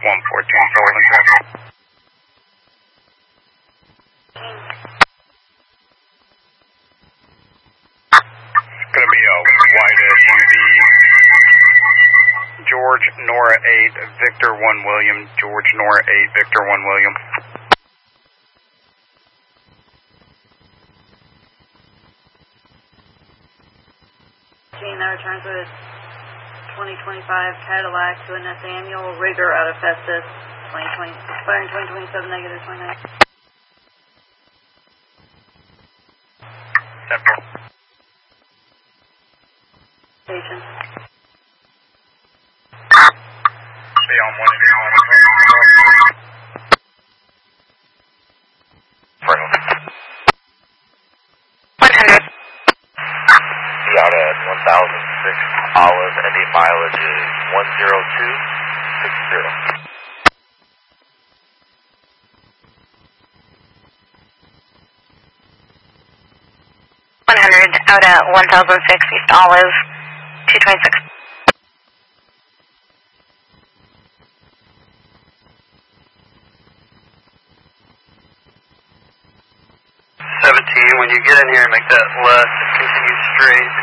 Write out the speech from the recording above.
114 Sullivan traffic. It's going to be a white SUV. George Nora 8 Victor 1 William. George Nora 8 Victor 1 William. That returns with 2025 Cadillac to a Nathaniel Rigger out of Festus, 2020, expiring 2027, negative 29. Central. Station. Stay on 181. Final. 100. Be out at 1006 Olive, and the mileage is 10260. 100 out at 1006 East Olive, 226. When you get in here, make that left and continue straight.